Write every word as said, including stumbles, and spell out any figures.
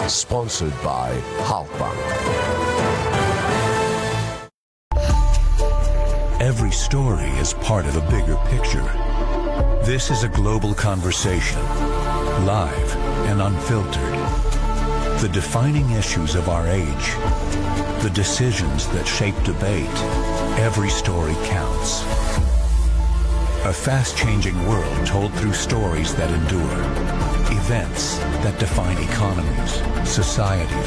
Sponsored by Halkbank. Every story is part of a bigger picture. This is a global conversation, live and unfiltered. The defining issues of our age, the decisions that shape debate. Every story counts. A fast-changing world told through stories that endure. Events that define economies, societies,